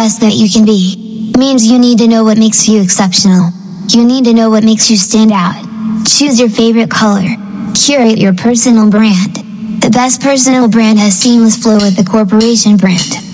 best that you can be. Means you need to know what makes you exceptional. You need to know what makes you stand out. Choose your favorite color. Curate your personal brand. The best personal brand has seamless flow with the corporation brand.